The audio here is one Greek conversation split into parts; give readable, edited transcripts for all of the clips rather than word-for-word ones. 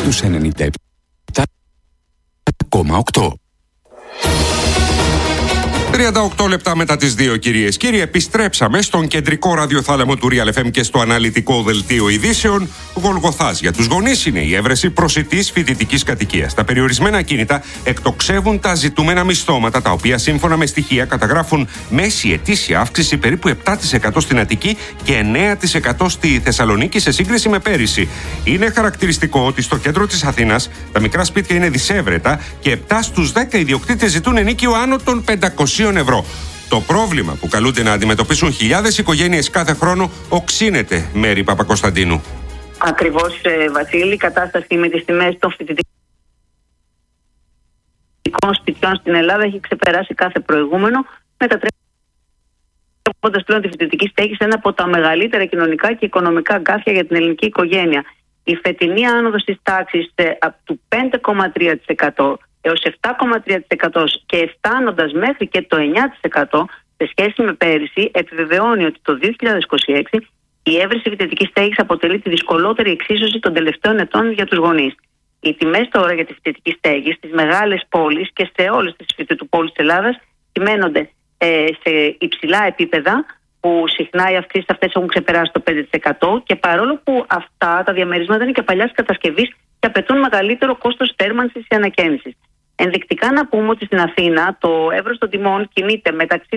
στους 97,8. 38 λεπτά μετά τις 2, κυρίες. Κύριοι, επιστρέψαμε στον κεντρικό ραδιοθάλαμο του Real FM και στο αναλυτικό δελτίο ειδήσεων. Γολγοθάς για τους γονείς είναι η έβρεση προσιτής φοιτητικής κατοικίας. Τα περιορισμένα ακίνητα εκτοξεύουν τα ζητούμενα μισθώματα, τα οποία σύμφωνα με στοιχεία καταγράφουν μέση ετήσια αύξηση περίπου 7% στην Αττική και 9% στη Θεσσαλονίκη σε σύγκριση με πέρυσι. Είναι χαρακτηριστικό ότι στο κέντρο της Αθήνας τα μικρά σπίτια είναι δισεύρετα και 7 στους 10 ιδιοκτήτες ζητούν ενοίκιο άνω των 500 ευρώ. Το πρόβλημα που καλούνται να αντιμετωπίσουν χιλιάδες οικογένειες κάθε χρόνο οξύνεται, Μέρη Παπακοσταντίνου. Ακριβώς, Βασίλη, η κατάσταση με τις τιμές των φοιτητικών σπιτιών στην Ελλάδα έχει ξεπεράσει κάθε προηγούμενο, μετατρέποντας πλέον τη φοιτητική στέγη σε ένα από τα μεγαλύτερα κοινωνικά και οικονομικά γκάθια για την ελληνική οικογένεια. Η φετινή άνοδος της τάξης από του 5,3% έως 7,3% και φτάνοντας μέχρι και το 9% σε σχέση με πέρυσι, επιβεβαιώνει ότι το 2026 η έβρεση φοιτητικής στέγης αποτελεί τη δυσκολότερη εξίσωση των τελευταίων ετών για τους γονείς. Οι τιμές τώρα για τη φοιτητική στέγη στις μεγάλες πόλεις και σε όλες τις φοιτητοπόλεις της Ελλάδας κυμαίνονται σε υψηλά επίπεδα, που συχνά οι αυξήσεις αυτές έχουν ξεπεράσει το 5%, και παρόλο που αυτά τα διαμερίσματα είναι και παλιάς κατασκευής και απαιτούν μεγαλύτερο κόστος θέρμανσης ή ανακαίνησης. Ενδεικτικά να πούμε ότι στην Αθήνα το εύρος των τιμών κινείται μεταξύ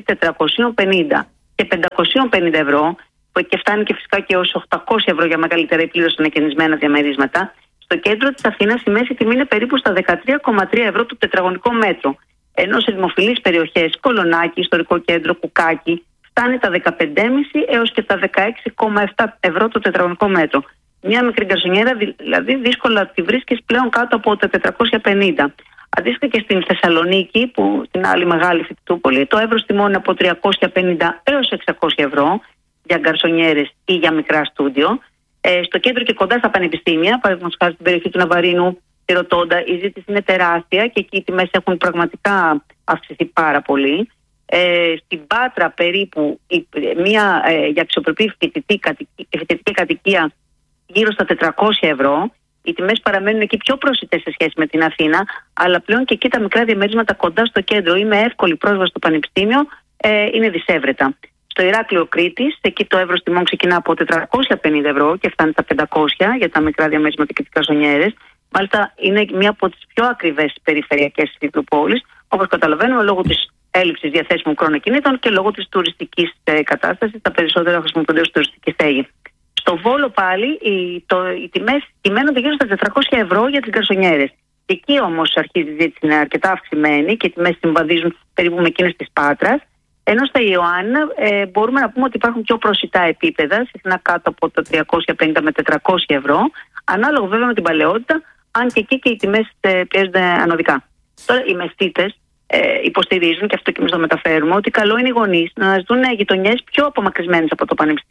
450 και 550 ευρώ, και φτάνει και φυσικά και ως 800 ευρώ για μεγαλύτερα ή πλήρως ανακαινισμένα διαμερίσματα. Στο κέντρο της Αθήνας η μέση τιμή είναι περίπου στα 13,3 ευρώ το τετραγωνικό μέτρο, ενώ σε δημοφιλείς περιοχές, Κολονάκι, Ιστορικό Κέντρο, Κουκάκι, φτάνει τα 15,5 έως και τα 16,7 ευρώ το τετραγωνικό μέτρο. Μια μικρή γκαρσονιέρα δηλαδή δύσκολα τη βρίσκεις πλέον κάτω από τα 450. Αντίστοιχα και στην Θεσσαλονίκη, που στην άλλη μεγάλη φοιτητούπολη, το εύρος τιμών είναι από 350 έως 600 ευρώ για γκαρσονιέρες ή για μικρά στούντιο. Στο κέντρο και κοντά στα πανεπιστήμια, παραδείγματος χάρη στην περιοχή του Ναβαρίνου, στη Ροτόντα, η ζήτηση είναι τεράστια και εκεί οι τιμές έχουν πραγματικά αυξηθεί πάρα πολύ. Στην Πάτρα περίπου μια για αξιοπρεπή φοιτητική κατοικία γύρω στα 400 ευρώ. Οι τιμές παραμένουν εκεί πιο προσιτές σε σχέση με την Αθήνα, αλλά πλέον και εκεί τα μικρά διαμερίσματα κοντά στο κέντρο ή με εύκολη πρόσβαση στο πανεπιστήμιο είναι δισεύρετα. Στο Ηράκλειο Κρήτης, εκεί το εύρος τιμών ξεκινά από 450 ευρώ και φτάνει στα 500 για τα μικρά διαμερίσματα και τις γκαρσονιέρες. Μάλιστα είναι μία από τις πιο ακριβές περιφερειακές φοιτητοπόλεις, όπως καταλαβαίνουμε, λόγω της έλλειψης διαθέσιμων κρονοκινήτων και λόγω της τουριστικής κατάστασης. Τα περισσότερα χρησιμοποιούνται ως τουριστική στέγη. Στο Βόλο πάλι οι τιμές κυμαίνονται γύρω στα 400 ευρώ για τις γκαρσονιέρες. Εκεί όμως αρχίζει η ζήτηση να είναι αρκετά αυξημένη και οι τιμές συμβαδίζουν περίπου με εκείνες της Πάτρας. Ενώ στα Ιωάννα μπορούμε να πούμε ότι υπάρχουν πιο προσιτά επίπεδα, συχνά κάτω από τα 350 με 400 ευρώ, ανάλογα βέβαια με την παλαιότητα, αν και εκεί και οι τιμές πιέζονται ανωδικά. Τώρα οι μεστίτες υποστηρίζουν, και αυτό και εμείς το μεταφέρουμε, ότι καλό είναι οι γονείς να αναζητούν γειτονιές πιο απομακρυσμένες από το πανεπιστήμιο.